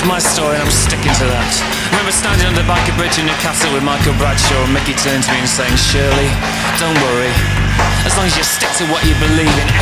my story and I'm sticking to that. Remember standing on the Biker Bridge in Newcastle with Michael Bradshaw, and Mickey turned to me and saying, Shirley, don't worry, as long as you stick to what you believe in.